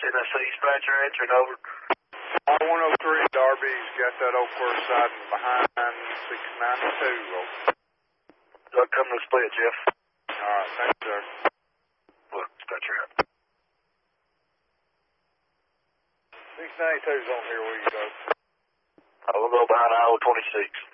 Tennessee dispatcher answering over. R103, Darby's got that Oakworth siding behind 692. Over. Come to the split, Jeff. All right, thanks, sir. Look, dispatcher out. 692's on here. Where you go? We'll go behind Iowa 26.